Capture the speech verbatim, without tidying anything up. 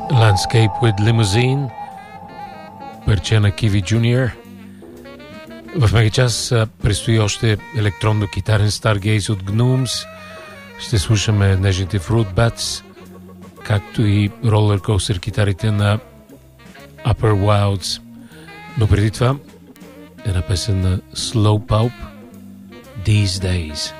Landscape with Limousine, парче на Kiwi Junior. В мегачас предстои още електронно-китарен Stargaze от Gnomes. Ще слушаме нежните Fruit Bats, както и ролеркостер китарите на Upper Wilds. Но преди това една песен на Slow Pulp, These Days.